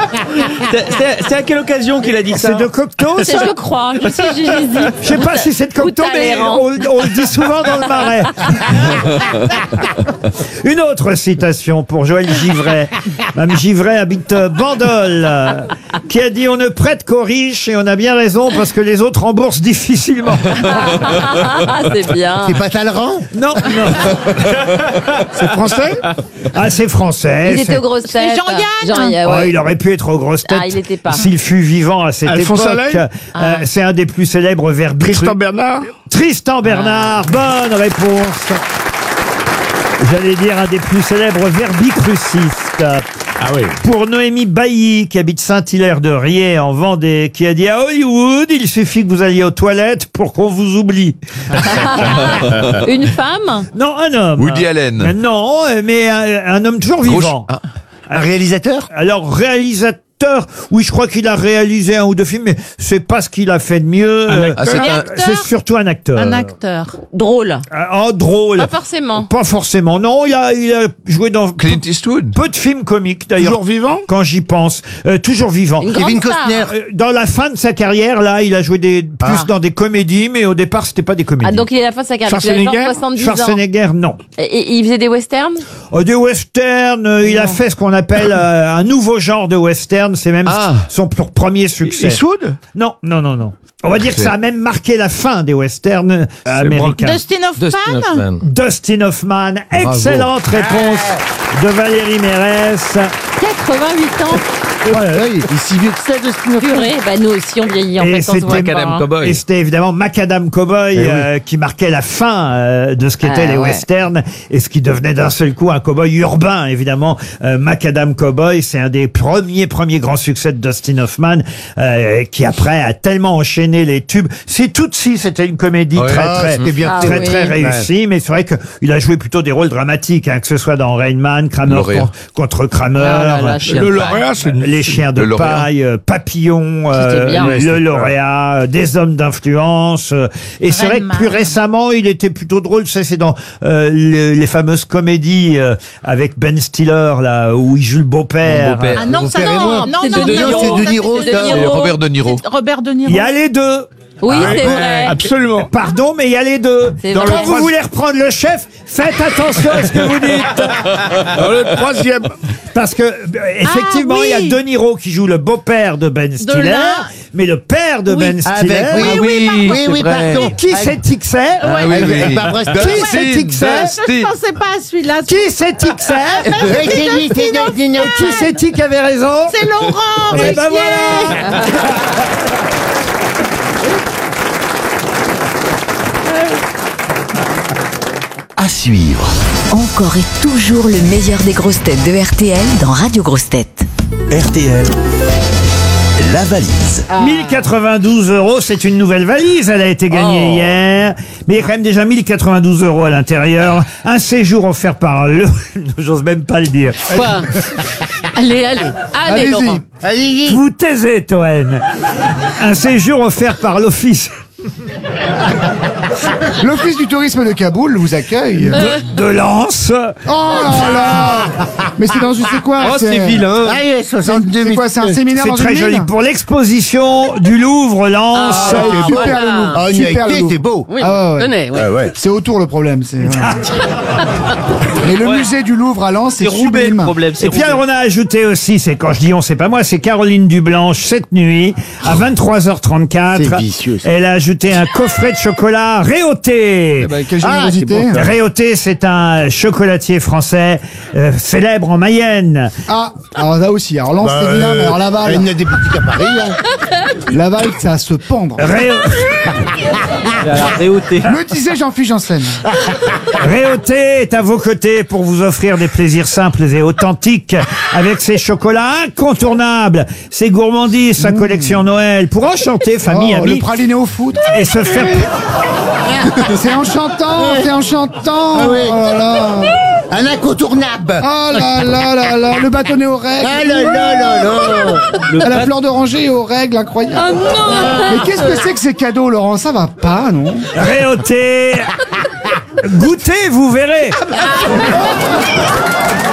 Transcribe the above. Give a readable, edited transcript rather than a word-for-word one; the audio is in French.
C'est à quelle occasion qu'il a dit ça? C'est de Cocteau, ça? Je crois. J'hésite. Je sais pas si c'est de Cocteau, mais on le dit souvent dans le Marais. Une autre citation pour Joël Givray. Mme Givray habite Bandol, qui a dit: on ne prête qu'aux riches, et on a bien raison parce que les autres remboursent difficilement. C'est bien. C'est pas Talleyrand? Non, non. C'est français? Ah, c'est français. Il était aux grosses têtes. Jean-Yann. Oh, il aurait pu être aux grosses têtes il était pas. s'il fut vivant à cette Alphonse époque. Allais C'est un des plus célèbres verbes. Bernard? Tristan Bernard, bonne réponse. J'allais dire un des plus célèbres verbicrucistes. Ah oui. Pour Noémie Bailly, qui habite Saint-Hilaire-de-Riez en Vendée, qui a dit: à Hollywood, il suffit que vous alliez aux toilettes pour qu'on vous oublie. Une femme? Non, un homme. Woody Allen. Non, mais un homme toujours vivant. Un réalisateur? Alors, réalisateur, oui, je crois qu'il a réalisé un ou deux films, mais c'est pas ce qu'il a fait de mieux. C'est surtout un acteur. Un acteur. Drôle. Oh, drôle. Pas forcément. Pas forcément. Non, il a joué dans Clint Eastwood. peu de films comiques, d'ailleurs. Toujours vivant? Quand j'y pense. Toujours vivant. Une grande Kevin star. Costner. Dans la fin de sa carrière, là, il a joué plus dans des comédies, mais au départ, c'était pas des comédies. Ah, donc il est à la fin de sa carrière. Il a genre Schwarzenegger 70 ans. Schwarzenegger, non. Et il faisait des westerns? Des westerns, il a fait ce qu'on appelle un nouveau genre de western. C'est même son premier succès. Eastwood? Non, non, non, non. On va dire que ça a même marqué la fin des westerns américains. Dustin Hoffman. Dustin Hoffman. Excellente réponse de Valérie Mérès. 88 ans. Oh là là, il est si vieux que ça, Dustin Hoffman. Purée, bah nous aussi on vieillit en Et fait. On se voit c'était pas, Macadam hein. Cowboy. Et c'était évidemment Macadam Cowboy qui marquait la fin de ce qu'étaient les ouais. westerns et ce qui devenait d'un seul coup un cowboy urbain, évidemment. Macadam Cowboy, c'est un des premiers grands succès de Dustin Hoffman qui après a tellement enchaîné les tubes. C'est Tootsie, c'était une comédie c'était bien. très réussie, mais c'est vrai qu'il a joué plutôt des rôles dramatiques, que ce soit dans Rain Man, Kramer Lauréat. contre Kramer, là là, chien Le de lauréat, c'est les chiens de Le lauréat. paille, Papillon, C'était bien. le lauréat, des hommes d'influence. Et c'est vrai que plus récemment, il était plutôt drôle. C'est dans les fameuses comédies avec Ben Stiller, là, où il joue le beau-père. Ah non, ça non. Non, C'est non, De non. Niro. C'est De Niro, C'est ça. De C'est Niro. Robert De Niro. Robert De Niro. Il y a les deux. Oui, c'est vrai. Absolument. Pardon, mais il y a les deux. C'est Quand vrai. vous voulez reprendre le chef, faites attention à ce que vous dites. Dans le troisième. Parce que, effectivement, oui. il y a De Niro qui joue le beau-père de Ben Stiller, l'un. mais le père de Ben Stiller. Oui, pardon. Qui c'est-il que c'est Avec Barbara Qui c'est-il que c'est Je pensais pas à celui-là. Qui c'est-il que c'est C'est lui, Qui c'est-il qui avait raison C'est Laurent. Eh ben Ruquier. voilà. À suivre. Encore et toujours le meilleur des grosses têtes de RTL dans Radio Grosses Têtes. RTL, la valise. 1092 €, c'est une nouvelle valise, elle a été gagnée hier, mais il y a quand même déjà 1092 € à l'intérieur, un séjour offert par le... J'ose même pas le dire. Quoi? Allez, Laurent. Allez-y. Vous taisez, Toen. Un séjour offert par l'Office L'Office du tourisme de Kaboul vous accueille. de Lens. Oh là là. Mais c'est quoi? Oh, c'est vilain. Allez, 62 000. C'est quoi? C'est un séminaire C'est dans très une joli. mine? Pour l'exposition du Louvre Lens. Super le Louvre. Ah, Super le Louvre. c'est beau. Oui, Ah ouais. tenez, oui. C'est autour le problème. Et le musée du Louvre à Lens, c'est C'est Roubaix le sublime. problème. Et puis alors on a ajouté aussi, c'est quand je dis on, c'est pas moi, c'est Caroline Dublanche cette nuit à 23h34. C'est vicieux, ça. Elle a ajouté un coffret de chocolat Réauté. Quelle générosité. Réauté, c'est un chocolatier français célèbre en Mayenne. Ah, alors là aussi. Alors Lens, c'est bien, mais alors Laval. Il y en a des boutiques à Paris. Laval, c'est à se pendre. Réauté. Me disait Jean-Philippe Janssen. Réauté est à vos côtés pour vous offrir des plaisirs simples et authentiques avec ses chocolats incontournables, ses gourmandises, sa collection Noël pour enchanter famille, Le amis praliné au foot. et se faire... C'est enchantant, c'est enchantant. Oh là là. Un incontournable. Oh là là là là. Le bâtonnet aux règles. Ah là là là là. À la fleur d'oranger et aux règles, incroyable. Oh non. Mais qu'est-ce que c'est que ces cadeaux, Laurent? Ça va pas, non? Réauté. Goûtez, vous verrez.